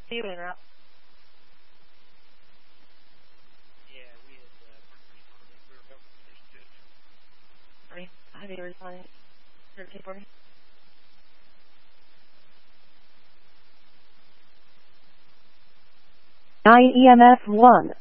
You in route? Yeah, we had we were about to finish it. Are you? Have you responded? Searching for me? IEMF 1.